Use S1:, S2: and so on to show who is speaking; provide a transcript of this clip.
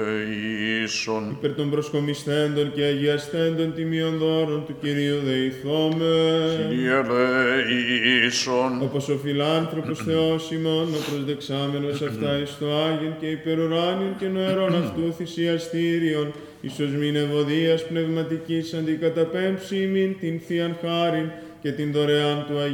S1: Ίσον.
S2: Υπέρ των προσκομισθέντων και αγιαστέντων τιμίων δώρων του Κυρίου δεηθώμε.
S1: Κύριε ελέησον.
S2: Όπως ο φιλάνθρωπος Θεός ημών, ο προσδεξάμενος αυτά εις το Άγιον και υπερουράνιον και νοερών αυτού θυσιαστήριον, εις οσμήν ευωδίας πνευματικής αντικαταπέμψει ημίν την Θείαν χάριν και την δωρεάν του Αγίου